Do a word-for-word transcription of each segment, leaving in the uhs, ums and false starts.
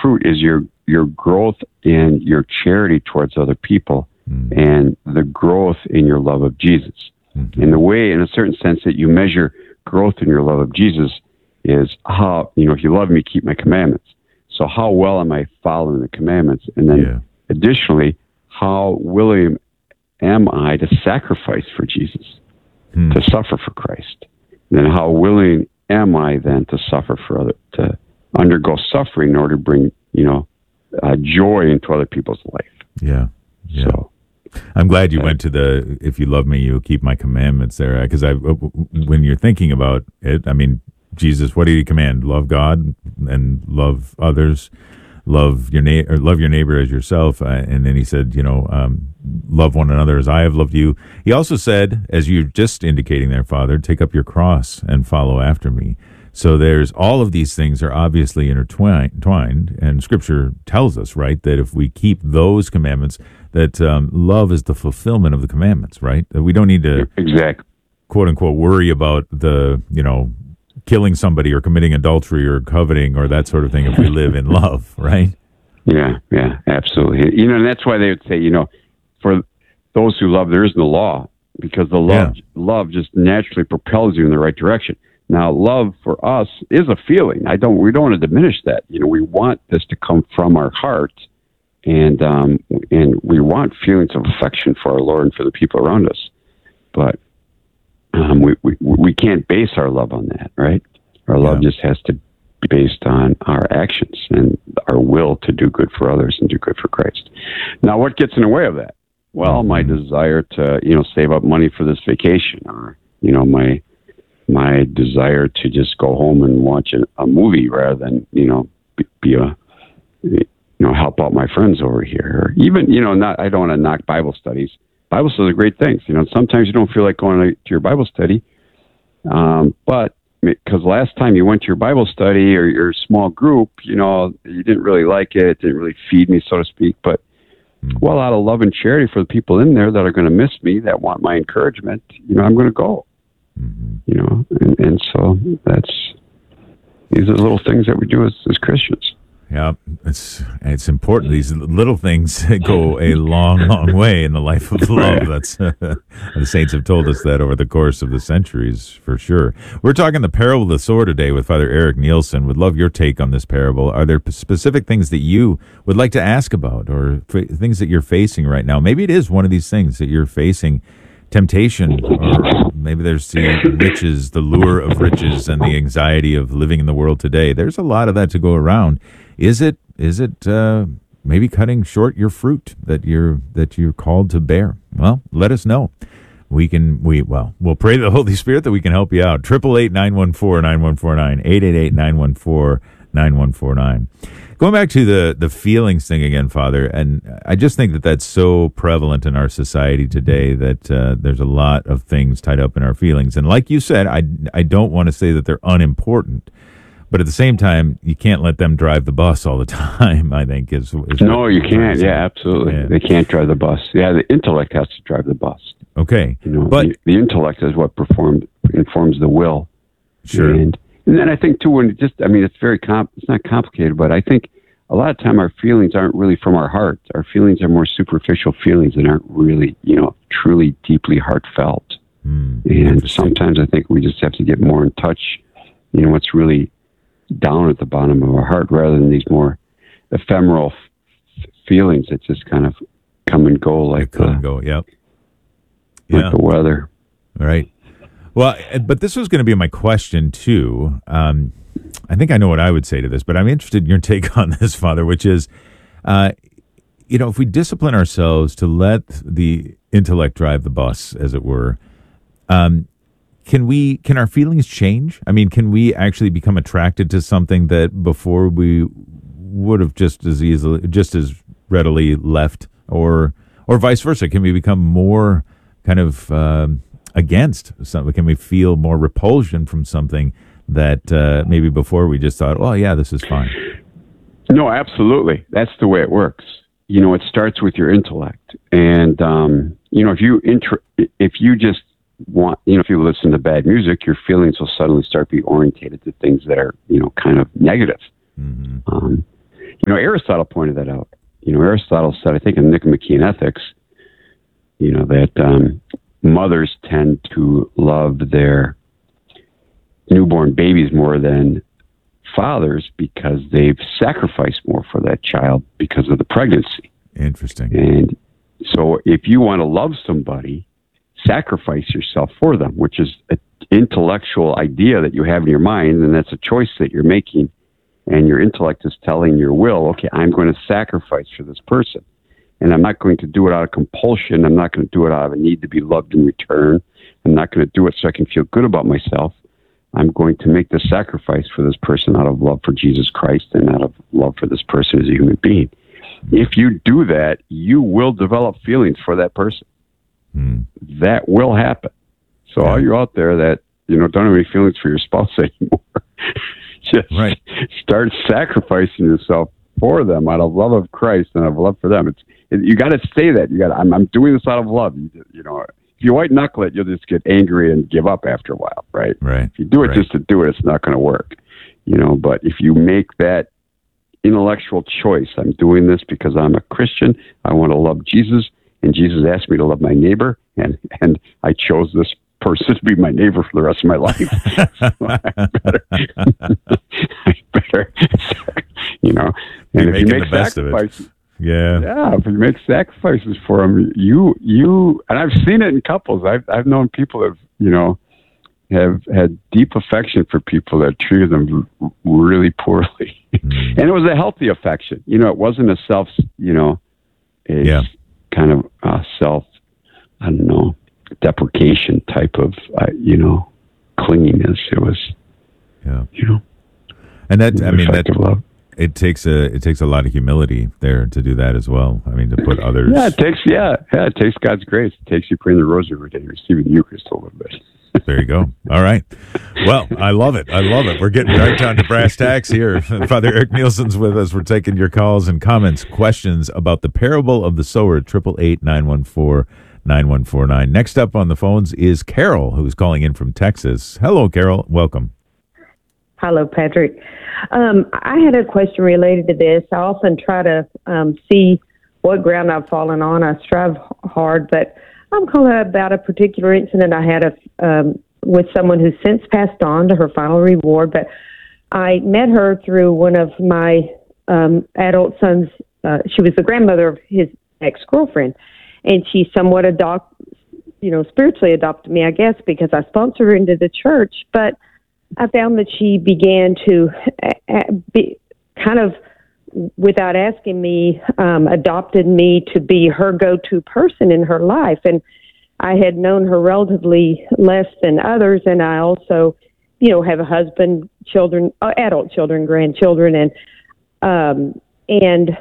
fruit is your your growth in your charity towards other people mm-hmm. and the growth in your love of Jesus. Mm-hmm. And the way, in a certain sense, that you measure growth in your love of Jesus is how, you know, if you love me, keep my commandments. So how well am I following the commandments? And then yeah. additionally, how willing am I to sacrifice for Jesus, hmm. to suffer for Christ? And then how willing am I then to suffer for other, to undergo suffering in order to bring, you know, uh, joy into other people's life? Yeah. Yeah. So, I'm glad you uh, went to the, if you love me, you'll keep my commandments there. Because I, when you're thinking about it, I mean, Jesus, what did he command? Love God and love others. Love your na- or love your neighbor as yourself. Uh, and then he said, you know, um, love one another as I have loved you. He also said, as you're just indicating there, Father, take up your cross and follow after me. So there's all of these things are obviously intertwined, twined, and Scripture tells us, right, that if we keep those commandments, that um, love is the fulfillment of the commandments, right? That we don't need to, exactly, quote unquote, worry about the, you know, killing somebody or committing adultery or coveting or that sort of thing if we live in love, right? Yeah, yeah, absolutely. You know, and that's why they would say, you know, for those who love, there is no law, because the love, yeah. love just naturally propels you in the right direction. Now, love for us is a feeling. I don't, we don't want to diminish that. You know, we want this to come from our heart, and um, and we want feelings of affection for our Lord and for the people around us. But um, we, we we can't base our love on that, right? Our love yeah. just has to be based on our actions and our will to do good for others and do good for Christ. Now, what gets in the way of that? Well, my desire to, you know, save up money for this vacation, or, you know, my my desire to just go home and watch a, a movie rather than, you know, be, be a, you know, help out my friends over here. Or even, you know, not, I don't want to knock Bible studies. Bible studies are great things. You know, sometimes you don't feel like going to your Bible study. Um, but because last time you went to your Bible study or your small group, you know, you didn't really like it. It didn't really feed me, so to speak. But, well, out of love and charity for the people in there that are going to miss me, that want my encouragement, you know, I'm going to go. Mm-hmm. You know, and, and so that's, these are the little things that we do as, as Christians. Yeah, it's it's important. These little things go a long, long way in the life of love. That's uh, the saints have told us that over the course of the centuries, for sure. We're talking the parable of the sower today with Father Eric Nielsen. Would love your take on this parable. Are there specific things that you would like to ask about, or f- things that you're facing right now? Maybe it is one of these things that you're facing. Temptation, or maybe there's the riches, the lure of riches, and the anxiety of living in the world today. There's a lot of that to go around. Is it? Is it uh, maybe cutting short your fruit that you're that you're called to bear? Well, let us know. We can. We well, we'll pray to the Holy Spirit that we can help you out. Triple eight nine one four nine one four nine eight eight eight nine one four nine one four nine. Going back to the, the feelings thing again, Father, and I just think that that's so prevalent in our society today that uh, there's a lot of things tied up in our feelings. And like you said, I, I don't want to say that they're unimportant, but at the same time, you can't let them drive the bus all the time, I think. is, is No, you can't. Yeah, absolutely. Yeah. They can't drive the bus. Yeah, the intellect has to drive the bus. Okay. You know, but the, the intellect is what performed, informs the will. Sure. And, And then I think, too, when it just, I mean, it's very, comp- it's not complicated, but I think a lot of time our feelings aren't really from our heart. Our feelings are more superficial feelings and aren't really, you know, truly deeply heartfelt. Mm, and sometimes I think we just have to get more in touch, you know, what's really down at the bottom of our heart, rather than these more ephemeral f- feelings that just kind of come and go like come the, and go, yep. like yeah. the weather. All right. Well, but this was going to be my question, too. Um, I think I know what I would say to this, but I'm interested in your take on this, Father, which is, uh, you know, if we discipline ourselves to let the intellect drive the bus, as it were, um, can we, can our feelings change? I mean, can we actually become attracted to something that before we would have just as easily, just as readily left, or, or vice versa? Can we become more kind of... Um, against something? Can we feel more repulsion from something that uh, maybe before we just thought, oh, yeah, this is fine? No, absolutely. That's the way it works. You know, it starts with your intellect. And, um, you know, if you inter- if you just want, you know, if you listen to bad music, your feelings will suddenly start being orientated to things that are, you know, kind of negative. Mm-hmm. Um, You know, Aristotle pointed that out. You know, Aristotle said, I think in Nicomachean Ethics, you know, that um, mothers tend to love their newborn babies more than fathers because they've sacrificed more for that child because of the pregnancy. Interesting. And so if you want to love somebody, sacrifice yourself for them, which is an intellectual idea that you have in your mind, and that's a choice that you're making. And your intellect is telling your will, okay, I'm going to sacrifice for this person. And I'm not going to do it out of compulsion. I'm not going to do it out of a need to be loved in return. I'm not going to do it so I can feel good about myself. I'm going to make the sacrifice for this person out of love for Jesus Christ and out of love for this person as a human being. If you do that, you will develop feelings for that person. Mm. That will happen. So yeah. all you out there that, you know, don't have any feelings for your spouse anymore, just right. start sacrificing yourself for them out of love of Christ and out of love for them. It's it, you got to say that. You got. I'm, I'm doing this out of love. You, you know, if you white knuckle it, you'll just get angry and give up after a while, right? Right. If you do it right. just to do it, it's not going to work. You know, but if you make that intellectual choice, I'm doing this because I'm a Christian. I want to love Jesus, and Jesus asked me to love my neighbor, and and I chose this person to be my neighbor for the rest of my life. So I better, I better, you know. And You're if you making make the best of it. Yeah, yeah. If you make sacrifices for them, you you and I've seen it in couples. I've I've known people that you know have had deep affection for people that treated them really poorly, mm. and it was a healthy affection. You know, it wasn't a self, you know, a yeah. kind of uh, self, I don't know, deprecation type of, uh, you know, clinginess. It was, yeah, you know, and that I mean that love. It takes a it takes a lot of humility there to do that as well. I mean, to put others. Yeah, it takes yeah, yeah, it takes God's grace. It takes you praying the rosary every day, receiving the Eucharist a little bit. There you go. All right. Well, I love it. I love it. We're getting right down to brass tacks here. Father Eric Nielsen's with us. We're taking your calls and comments, questions about the parable of the sower. Triple eight nine one four nine one four nine. Next up on the phones is Carol, who's calling in from Texas. Hello, Carol. Welcome. Hello, Patrick. Um, I had a question related to this. I often try to um, see what ground I've fallen on. I strive hard, but I'm calling about a particular incident I had a, um, with someone who's since passed on to her final reward. But I met her through one of my um, adult sons. Uh, she was the grandmother of his ex-girlfriend, and she somewhat adopt, you know, spiritually adopted me, I guess, because I sponsored her into the church. But I found that she began to uh, be kind of, without asking me, um, adopted me to be her go-to person in her life. And I had known her relatively less than others. And I also, you know, have a husband, children, uh, adult children, grandchildren. And, um, and,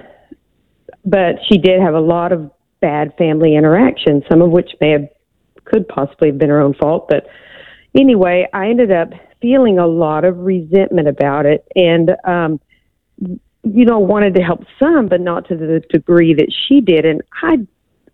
but she did have a lot of bad family interactions, some of which may have, could possibly have been her own fault. But anyway, I ended up feeling a lot of resentment about it. And, um, you know, wanted to help some, but not to the degree that she did. And I,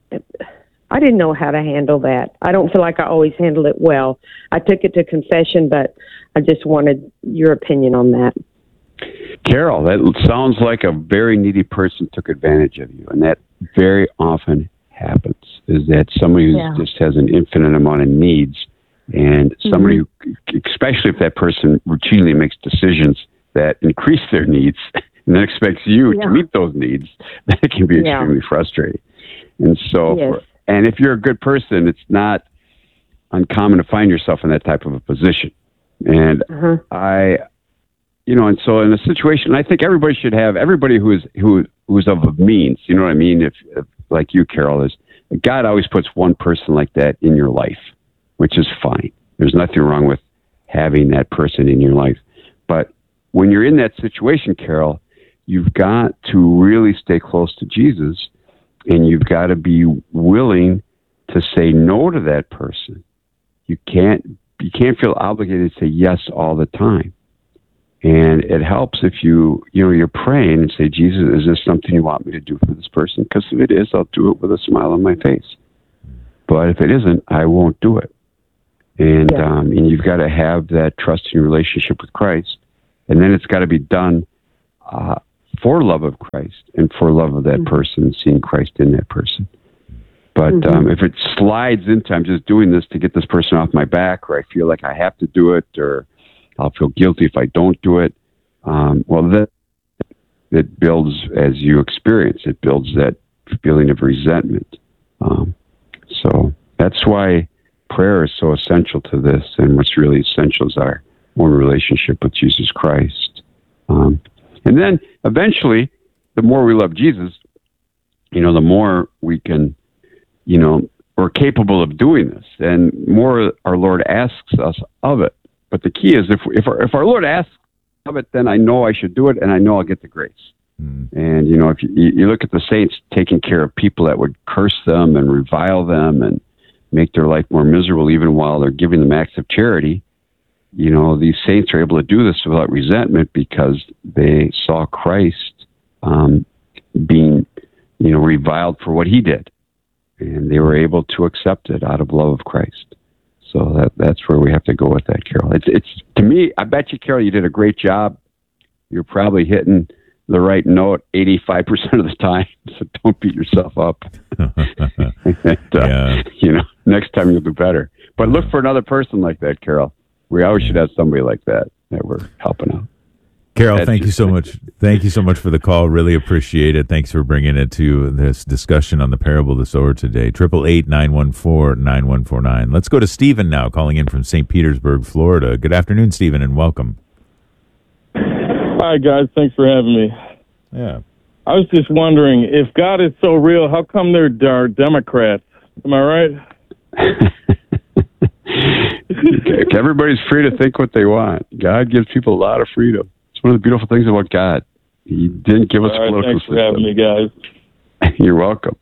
I didn't know how to handle that. I don't feel like I always handled it well. I took it to confession, but I just wanted your opinion on that. Carol, that sounds like a very needy person took advantage of you. And that very often happens, is that somebody who yeah. just has an infinite amount of needs, and somebody mm-hmm. who, especially if that person routinely makes decisions that increase their needs, and then expects you yeah. to meet those needs, that can be extremely yeah. frustrating. And so, yes. for, and if you're a good person, it's not uncommon to find yourself in that type of a position. And uh-huh. I, you know, and so in a situation, I think everybody should have, everybody who is, who, who's of means, you know what I mean? If, if like you, Carol, is, God always puts one person like that in your life, which is fine. There's nothing wrong with having that person in your life. But when you're in that situation, Carol, you've got to really stay close to Jesus, and you've got to be willing to say no to that person. You can't you can't feel obligated to say yes all the time. And it helps if you, you know, you're praying and say, Jesus, is this something you want me to do for this person? Because if it is, I'll do it with a smile on my face. But if it isn't, I won't do it. And yeah. um, and you've got to have that trusting relationship with Christ. And then it's got to be done uh, for love of Christ and for love of that mm-hmm. person, seeing Christ in that person. But mm-hmm. um, if it slides into, I'm just doing this to get this person off my back, or I feel like I have to do it, or I'll feel guilty if I don't do it, um, well, that it builds as you experience. It builds that feeling of resentment. Um, so that's why prayer is so essential to this, and what's really essential is our own relationship with Jesus Christ. Um, and then eventually, the more we love Jesus, you know, the more we can, you know, we're capable of doing this, and more our Lord asks us of it. But the key is, if if our, if our Lord asks of it, then I know I should do it, and I know I'll get the grace. Mm. And you know, if you, you look at the saints taking care of people that would curse them and revile them and make their life more miserable, even while they're giving them acts of charity, you know, these saints are able to do this without resentment because they saw Christ um, being, you know, reviled for what he did. And they were able to accept it out of love of Christ. So that that's where we have to go with that, Carol. It's, it's to me, I bet you, Carol, you did a great job. You're probably hitting the right note eighty-five percent of the time, so don't beat yourself up. and, uh, yeah. You know, next time you'll do better. But look for another person like that, Carol. We always should have somebody like that that we're helping out. Carol, That's thank you so much. Thank you so much for the call. Really appreciate it. Thanks for bringing it to this discussion on the parable of the sower today. eight eight eight, nine one four, nine one four nine. Let's go to Stephen now, calling in from Saint Petersburg, Florida. Good afternoon, Stephen, and welcome. Hi, guys. Thanks for having me. Yeah. I was just wondering, if God is so real, how come there are Democrats? Am I right? Everybody's free to think what they want. God gives people a lot of freedom. It's one of the beautiful things about God. He didn't give us All right, a political thanks system. for having me, guys. You're welcome.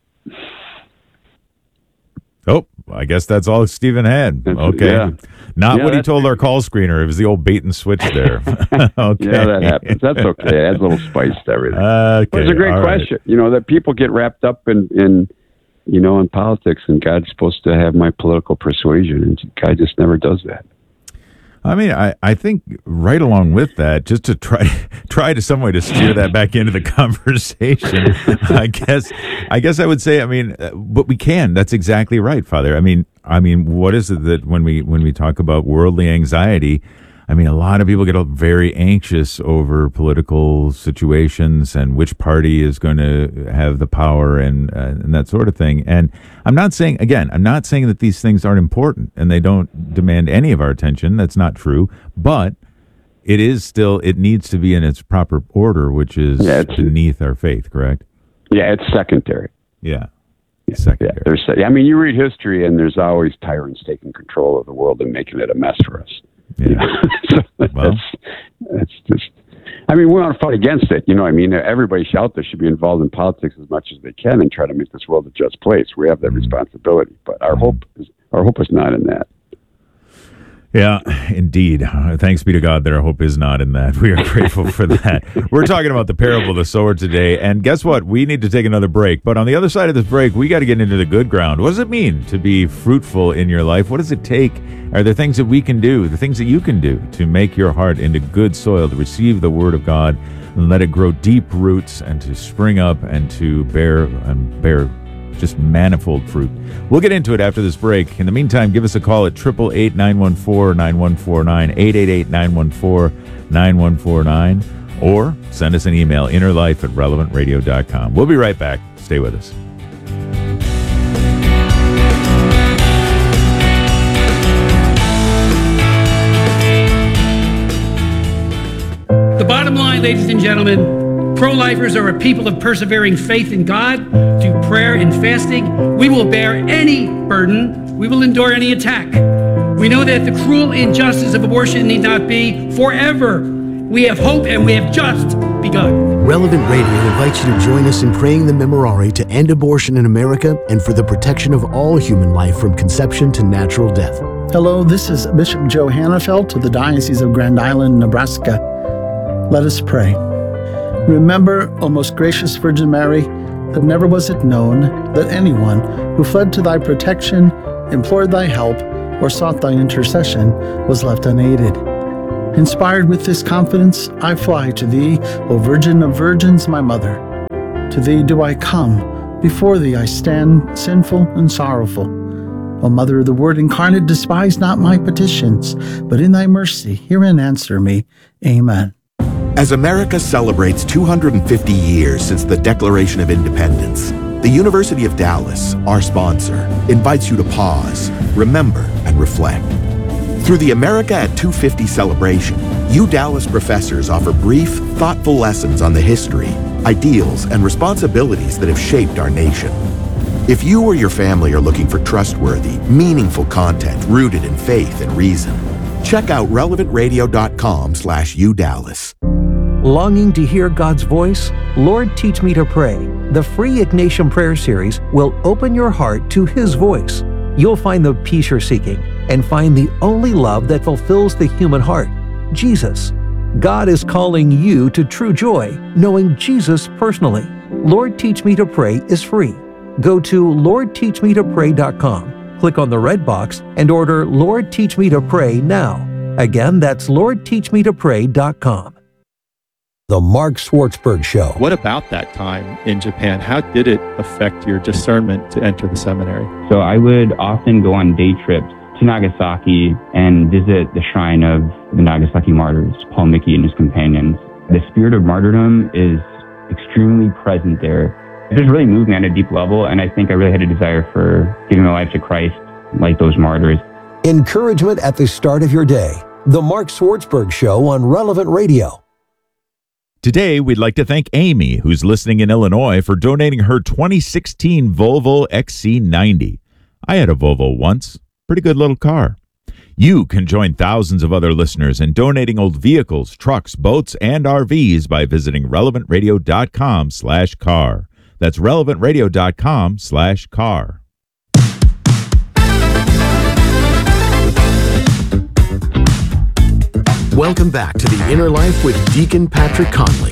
Oh, I guess that's all Stephen had. Okay. Yeah. Not yeah, what he told our call screener. It was the old bait and switch there. Okay. Yeah, that happens. That's okay. It adds a little spice to everything. Okay. But it's a great all question. Right. You know, that people get wrapped up in, in, you know, in politics, and God's supposed to have my political persuasion, and God just never does that. I mean, I, I think right along with that, just to try try to some way to steer that back into the conversation, I guess I guess I would say, I mean, uh, but we can. That's exactly right, Father. I mean, I mean, what is it that when we when we talk about worldly anxiety, I mean, a lot of people get very anxious over political situations and which party is going to have the power and uh, and that sort of thing. And I'm not saying, again, I'm not saying that these things aren't important and they don't demand any of our attention. That's not true. But it is still, it needs to be in its proper order, which is yeah, beneath our faith, correct? Yeah, it's secondary. Yeah. Secondary. Yeah, there's, I mean, you read history and there's always tyrants taking control of the world and making it a mess for us. Yeah. You know? So well, that's, that's just, I mean, we want to fight against it. You know, I mean, everybody out there should be involved in politics as much as they can and try to make this world a just place. We have that mm-hmm. responsibility, but our hope is, our hope is not in that. Yeah, indeed. Uh, thanks be to God that our hope is not in that. We are grateful for that. We're talking about the parable of the sower today, and guess what? We need to take another break. But on the other side of this break, we got to get into the good ground. What does it mean to be fruitful in your life? What does it take? Are there things that we can do, the things that you can do to make your heart into good soil, to receive the Word of God and let it grow deep roots and to spring up and to bear and bear just manifold fruit? We'll get into it after this break. In the meantime, give us a call at eight eight eight, nine one four, nine one four nine, eight eight eight, nine one four, nine one four nine, or send us an email, innerlife at relevant radio dot com. We'll be right back. Stay with us. The bottom line, ladies and gentlemen, pro-lifers are a people of persevering faith in God, through prayer and fasting. We will bear any burden. We will endure any attack. We know that the cruel injustice of abortion need not be forever. We have hope, and we have just begun. Relevant Radio invites you to join us in praying the Memorare to end abortion in America and for the protection of all human life from conception to natural death. Hello, this is Bishop Joe Hannafelt of the Diocese of Grand Island, Nebraska. Let us pray. Remember, O most gracious Virgin Mary, that never was it known that anyone who fled to thy protection, implored thy help, or sought thy intercession was left unaided. Inspired with this confidence, I fly to thee, O Virgin of Virgins, my mother. To thee do I come, before thee I stand, sinful and sorrowful. O Mother of the Word incarnate, despise not my petitions, but in thy mercy hear and answer me. Amen. As America celebrates two hundred fifty years since the Declaration of Independence, the University of Dallas, our sponsor, invites you to pause, remember, and reflect. Through the America at two fifty celebration, U Dallas professors offer brief, thoughtful lessons on the history, ideals, and responsibilities that have shaped our nation. If you or your family are looking for trustworthy, meaningful content rooted in faith and reason, check out relevant radio dot com slash U Dallas. Longing to hear God's voice? Lord, Teach Me to Pray. The free Ignatian Prayer Series will open your heart to His voice. You'll find the peace you're seeking and find the only love that fulfills the human heart, Jesus. God is calling you to true joy, knowing Jesus personally. Lord, Teach Me to Pray is free. Go to lord teach me to pray dot com, click on the red box, and order Lord, Teach Me to Pray now. Again, that's lord teach me to pray dot com. The Mark Schwartzberg Show. What about that time in Japan? How did it affect your discernment to enter the seminary? So I would often go on day trips to Nagasaki and visit the shrine of the Nagasaki martyrs, Paul Mickey and his companions. The spirit of martyrdom is extremely present there. It just really moved me on a deep level, and I think I really had a desire for giving my life to Christ like those martyrs. Encouragement at the start of your day. The Mark Schwartzberg Show on Relevant Radio. Today, we'd like to thank Amy, who's listening in Illinois, for donating her twenty sixteen Volvo X C ninety. I had a Volvo once. Pretty good little car. You can join thousands of other listeners in donating old vehicles, trucks, boats, and R Vs by visiting relevant radio dot com slash car. That's relevant radio dot com slash car. Welcome back to The Inner Life with Deacon Patrick Conley.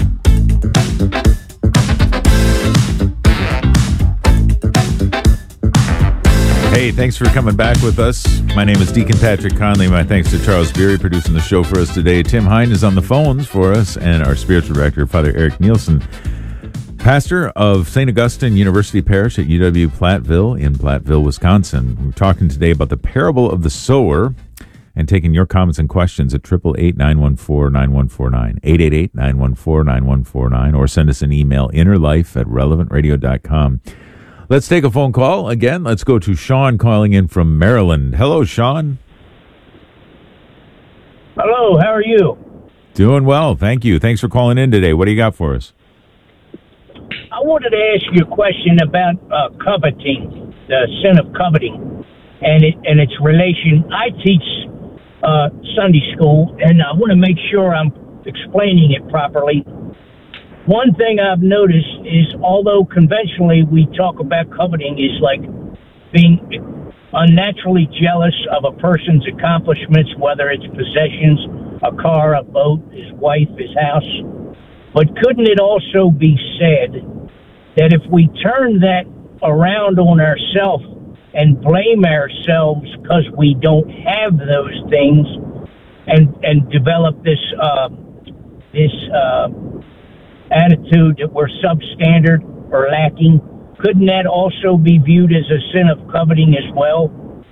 Hey, thanks for coming back with us. My name is Deacon Patrick Conley. My thanks to Charles Beery producing the show for us today. Tim Hine is on the phones for us, and our spiritual director, Father Eric Nielsen, pastor of Saint Augustine University Parish at U W Platteville in Platteville, Wisconsin. We're talking today about the parable of the sower, and taking your comments and questions at eight eight eight, nine one four, nine one four nine, eight eight eight, nine one four, nine one four nine, or send us an email, innerlife at relevant radio dot com. Let's take a phone call. Again, let's go to Sean calling in from Maryland. Hello, Sean. Hello, how are you? Doing well, thank you. Thanks for calling in today. What do you got for us? I wanted to ask you a question about uh, coveting, the sin of coveting, and, it, and its relation. I teach Uh, Sunday school, and I want to make sure I'm explaining it properly. One thing I've noticed is, although conventionally we talk about coveting is like being unnaturally jealous of a person's accomplishments, whether it's possessions, a car, a boat, his wife, his house. But couldn't it also be said that if we turn that around on ourselves and blame ourselves because we don't have those things, and and develop this uh, this uh, attitude that we're substandard or lacking, couldn't that also be viewed as a sin of coveting as well?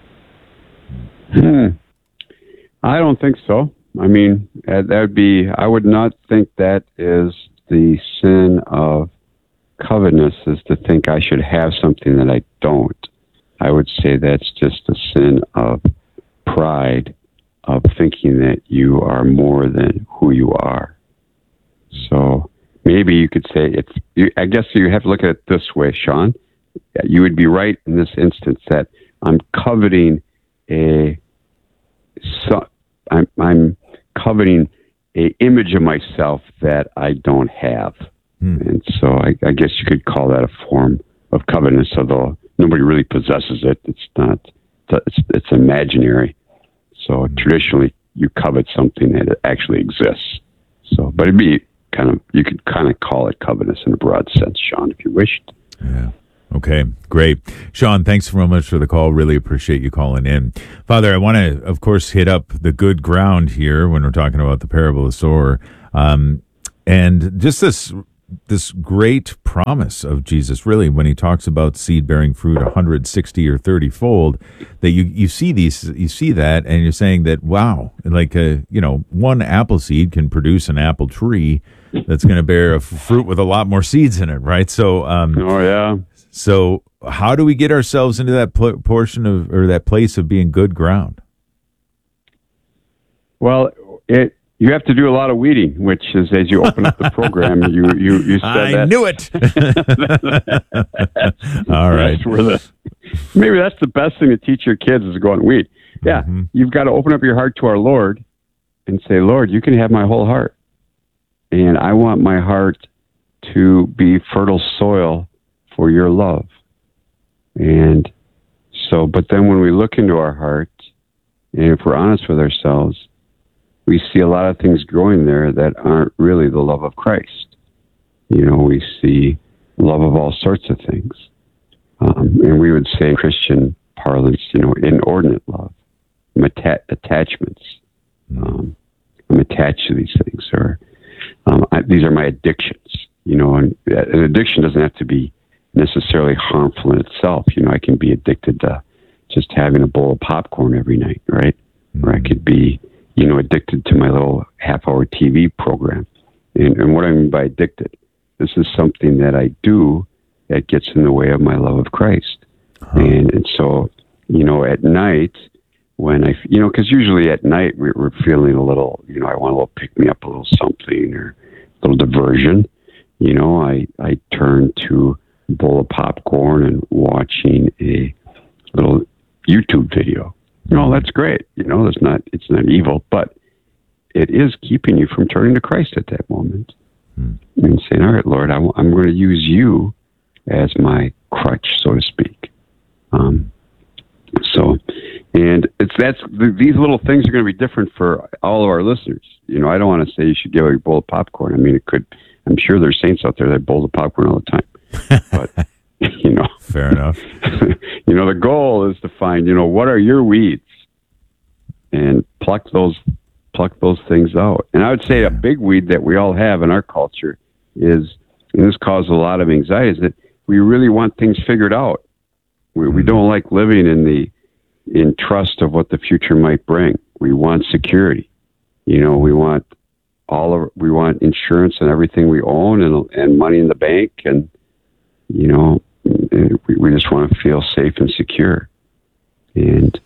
Hmm. I don't think so. I mean, that would be. I would not think that is the sin of covetousness, is to think I should have something that I don't. I would say that's just a sin of pride, of thinking that you are more than who you are. So maybe you could say it's, you, I guess you have to look at it this way, Sean. You would be right in this instance that I'm coveting a, so, I'm, I'm coveting a image of myself that I don't have. Hmm. And so I, I guess you could call that a form of covetousness, although nobody really possesses it. It's not, it's, it's imaginary. So traditionally, you covet something that actually exists. So, but it'd be kind of, you could kind of call it covetousness in a broad sense, Sean, if you wished. Yeah. Okay, great. Sean, thanks very much for the call. Really appreciate you calling in. Father, I want to, of course, hit up the good ground here when we're talking about the parable of the sower. Um, and just this this great promise of Jesus, really, when he talks about seed bearing fruit one hundred sixty or thirty fold, that you, you see these, you see that, and you're saying that, wow, like, a, you know, one apple seed can produce an apple tree that's going to bear a f- fruit with a lot more seeds in it, right? So, um, oh yeah. So, how do we get ourselves into that pl- portion of, or that place of being good ground? Well, it you have to do a lot of weeding, which is as you open up the program, you you you said I that. knew it. All right. That's where the, maybe that's the best thing to teach your kids is to go and weed. Yeah, mm-hmm. You've got to open up your heart to our Lord and say, Lord, you can have my whole heart, and I want my heart to be fertile soil for your love. And so, but then when we look into our heart, and if we're honest with ourselves, we see a lot of things growing there that aren't really the love of Christ. You know, we see love of all sorts of things. Um, and we would say in Christian parlance, you know, inordinate love, atta- attachments. Um, I'm attached to these things, or um, I, these are my addictions. You know, and an addiction doesn't have to be necessarily harmful in itself. You know, I can be addicted to just having a bowl of popcorn every night, right? Mm-hmm. Or I could be, you know, addicted to my little half-hour T V program. And, and what I mean by addicted, this is something that I do that gets in the way of my love of Christ. Uh-huh. And, and so, you know, at night, when I, you know, because usually at night we're, we're feeling a little, you know, I want a little pick-me-up, a little something, or a little diversion. You know, I, I turn to a bowl of popcorn and watching a little YouTube video. You know, that's great. You know, it's not, it's not evil, but it is keeping you from turning to Christ at that moment. Hmm. And saying, all right, Lord, I, I'm going to use you as my crutch, so to speak. Um, so, and it's, that's, these little things are going to be different for all of our listeners. You know, I don't want to say you should give a bowl of popcorn. I mean, it could, I'm sure there's saints out there that bowl of popcorn all the time, but you know, fair enough. You know, the goal is to find, you know, what are your weeds, and pluck those, pluck those things out. And I would say a big weed that we all have in our culture is, and this causes a lot of anxiety, is that we really want things figured out. We, we don't like living in the, in trust of what the future might bring. We want security. You know, we want all of, we want insurance and everything we own, and, and money in the bank. And, you know, we, we just want to feel safe and secure. And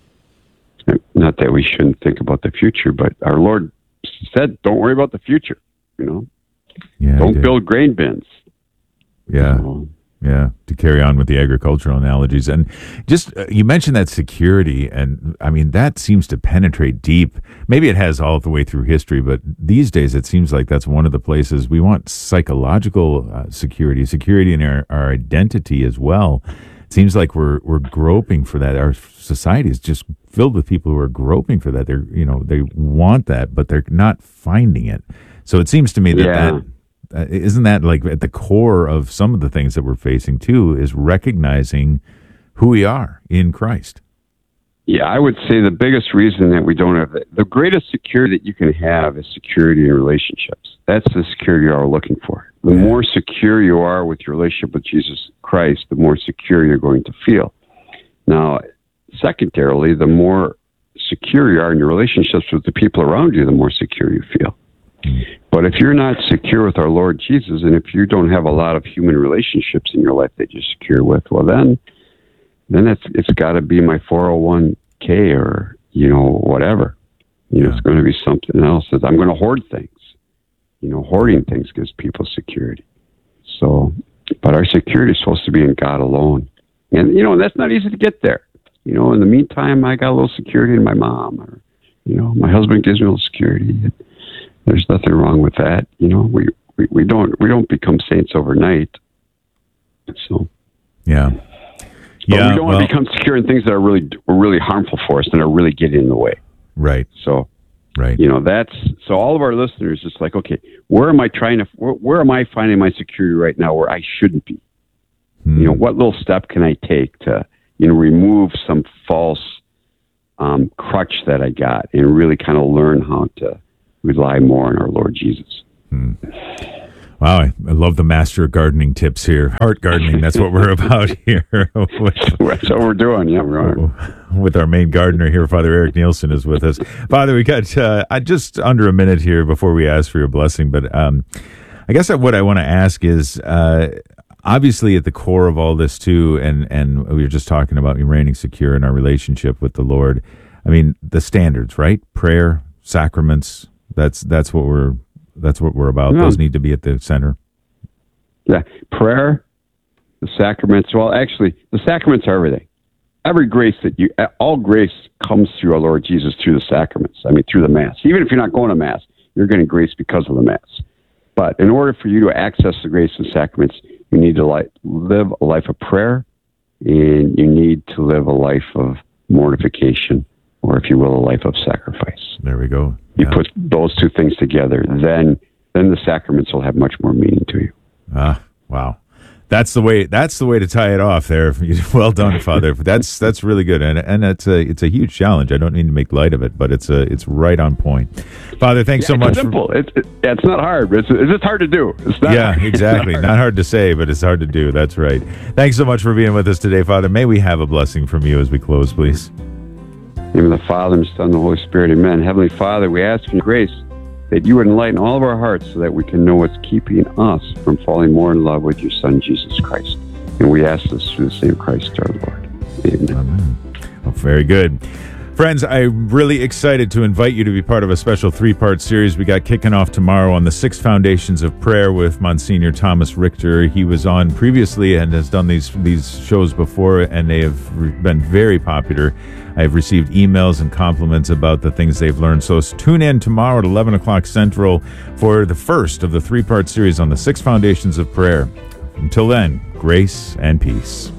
not that we shouldn't think about the future, but our Lord said, don't worry about the future, you know, yeah, don't build grain bins. Yeah. So, yeah, to carry on with the agricultural analogies. And just, uh, you mentioned that security, and I mean, that seems to penetrate deep. Maybe it has all the way through history, but these days it seems like that's one of the places we want psychological uh, security, security in our, our identity as well. It seems like we're we're groping for that. Our society is just filled with people who are groping for that. They're, you know, they want that, but they're not finding it. So it seems to me that yeah. that Uh, isn't that like at the core of some of the things that we're facing too, is recognizing who we are in Christ? Yeah, I would say the biggest reason that we don't have that, the greatest security that you can have is security in relationships. That's the security you are looking for. The Yeah. more secure you are with your relationship with Jesus Christ, the more secure you're going to feel. Now, secondarily, the more secure you are in your relationships with the people around you, the more secure you feel. But if you're not secure with our Lord Jesus, and if you don't have a lot of human relationships in your life that you're secure with, well, then, then it's it's got to be my four oh one k or, you know, whatever. You know, it's going to be something else. I'm going to hoard things. You know, hoarding things gives people security. So, but our security is supposed to be in God alone. And, you know, that's not easy to get there. You know, in the meantime, I got a little security in my mom, or, you know, my husband gives me a little security. There's nothing wrong with that. You know, we, we, we don't we don't become saints overnight. So yeah, but yeah. we don't well, want to become secure in things that are really are really harmful for us and are really getting in the way. Right. So, right. You know, that's so. All of our listeners, it's like, okay, where am I trying to? Where, where am I finding my security right now where I shouldn't be? You know, what little step can I take to, you know, remove some false um, crutch that I got and really kind of learn how to rely more on our Lord Jesus. Hmm. Wow, I, I love the master of gardening tips here. Heart gardening, that's what we're about here. with, that's what we're doing, yeah. We're with our main gardener here, Father Eric Nielsen is with us. Father, we got uh, just under a minute here before we ask for your blessing, but um, I guess what I want to ask is, uh, obviously at the core of all this too, and, and we were just talking about remaining secure in our relationship with the Lord. I mean, the standards, right? Prayer, sacraments, that's that's what we're That's what we're about. Yeah. Those need to be at the center. Yeah. Prayer, the sacraments. Well, actually, the sacraments are everything. Every grace that you, all grace comes through our Lord Jesus through the sacraments. I mean, through the Mass. Even if you're not going to Mass, you're getting grace because of the Mass. But in order for you to access the grace of the sacraments, you need to like, live a life of prayer, and you need to live a life of mortification, or if you will, a life of sacrifice. There we go. You yeah. put those two things together, then then the sacraments will have much more meaning to you. Ah, wow. That's the way that's the way to tie it off there. Well done, Father. That's that's really good. And and it's a it's a huge challenge. I don't need to make light of it, but it's a it's right on point. Father, thanks yeah, so much. It's simple. For, it's it, it's not hard. It's it's just hard to do. It's not yeah, hard. exactly. Not hard. not hard to say, but it's hard to do. That's right. Thanks so much for being with us today, Father. May we have a blessing from you as we close, please. In the name of the Father, and the Son, and the Holy Spirit, amen. Heavenly Father, we ask for your grace that you would enlighten all of our hearts so that we can know what's keeping us from falling more in love with your Son, Jesus Christ. And we ask this through the same Christ our Lord. Amen. Amen. Oh, very good. Friends, I'm really excited to invite you to be part of a special three-part series we got kicking off tomorrow on the six foundations of prayer with Monsignor Thomas Richter. He was on previously and has done these these shows before, and they have been very popular. I've received emails and compliments about the things they've learned. So tune in tomorrow at eleven o'clock Central for the first of the three-part series on the six foundations of prayer. Until then, grace and peace.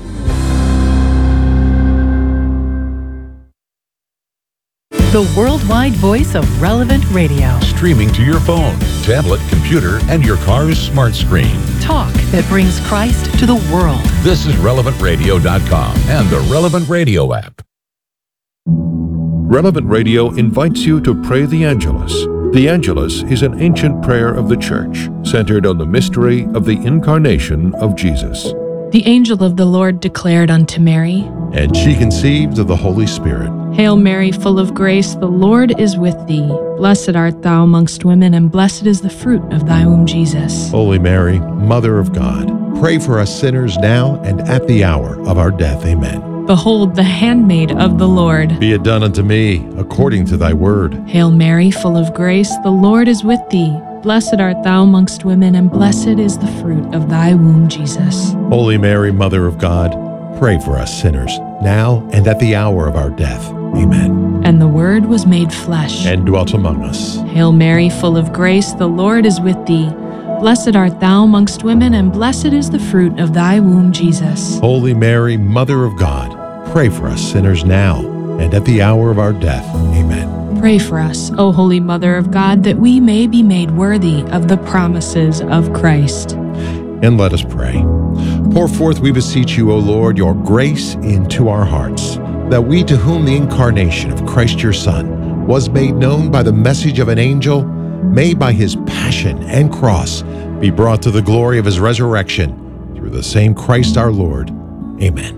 The worldwide voice of Relevant Radio. Streaming to your phone, tablet, computer, and your car's smart screen. Talk that brings Christ to the world. This is relevant radio dot com and the Relevant Radio app. Relevant Radio invites you to pray the Angelus. The Angelus is an ancient prayer of the Church, centered on the mystery of the incarnation of Jesus. The angel of the Lord declared unto Mary, and she conceived of the Holy Spirit. Hail Mary, full of grace, the Lord is with thee. Blessed art thou amongst women, and blessed is the fruit of thy womb, Jesus. Holy Mary, Mother of God, pray for us sinners now and at the hour of our death. Amen. Behold, the handmaid of the Lord. Be it done unto me according to thy word. Hail Mary, full of grace, the Lord is with thee. Blessed art thou amongst women, and blessed is the fruit of thy womb, Jesus. Holy Mary, Mother of God, pray for us sinners, now and at the hour of our death. Amen. And the Word was made flesh, and dwelt among us. Hail Mary, full of grace, the Lord is with thee. Blessed art thou amongst women, and blessed is the fruit of thy womb, Jesus. Holy Mary, Mother of God, pray for us sinners now and at the hour of our death. Amen. Pray for us, O Holy Mother of God, that we may be made worthy of the promises of Christ. And let us pray. Pour forth, we beseech you, O Lord, your grace into our hearts, that we, to whom the incarnation of Christ your Son was made known by the message of an angel, may by his passion and cross be brought to the glory of his resurrection, through the same Christ our Lord. Amen.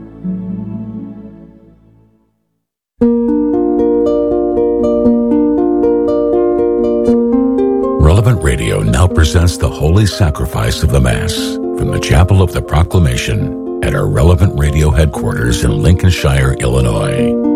Relevant Radio now presents the Holy Sacrifice of the Mass from the Chapel of the Proclamation at our Relevant Radio headquarters in Lincolnshire, Illinois.